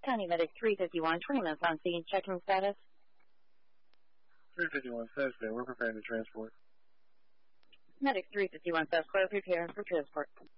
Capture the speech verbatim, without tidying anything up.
County Medic three fifty-one, twenty minutes on scene. Checking status. three fifty-one says that we're preparing to transport. Medic three fifty-one says clear, preparing for transport.